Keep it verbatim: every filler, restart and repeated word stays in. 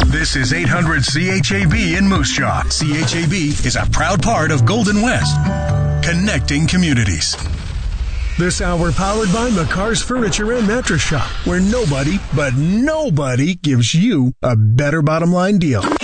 This is eight hundred C H A B in Moose Jaw. C H A B is a proud part of Golden West, connecting communities. This hour powered by McCarr's Furniture and Mattress Shop, where nobody, but nobody, gives you a better bottom line deal.